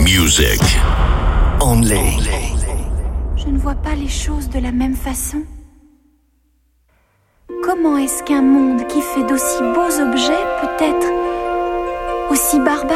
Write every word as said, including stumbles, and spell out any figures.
music. Only. Je ne vois pas les choses de la même façon. Comment est-ce qu'un monde qui fait d'aussi beaux objets peut être aussi barbare ?